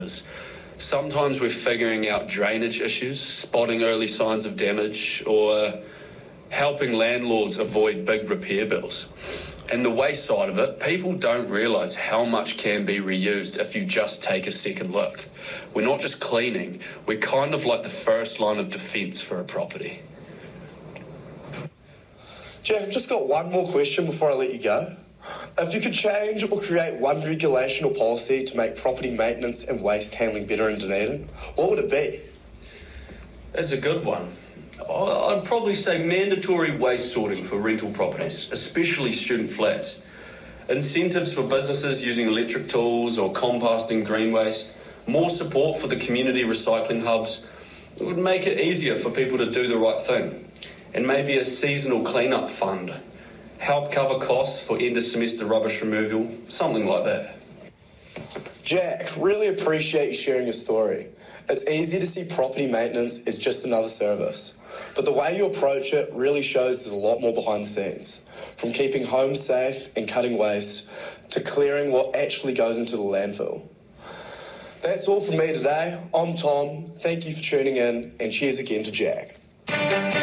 Sometimes we're figuring out drainage issues, spotting early signs of damage, or helping landlords avoid big repair bills. And the waste side of it, people don't realise how much can be reused if you just take a second look. We're not just cleaning, we're kind of like the first line of defence for a property. Jeff, I've just got one more question before I let you go. If you could change or create one regulation or policy to make property maintenance and waste handling better in Dunedin, what would it be? That's a good one. I'd probably say mandatory waste sorting for rental properties, especially student flats. Incentives for businesses using electric tools or composting green waste. More support for the community recycling hubs. It would make it easier for people to do the right thing. And maybe a seasonal clean-up fund. Help cover costs for end-of-semester rubbish removal, something like that. Jack, really appreciate you sharing your story. It's easy to see property maintenance as just another service, but the way you approach it really shows there's a lot more behind the scenes, from keeping homes safe and cutting waste to clearing what actually goes into the landfill. That's all from me today. I'm Tom. Thank you for tuning in, and cheers again to Jack.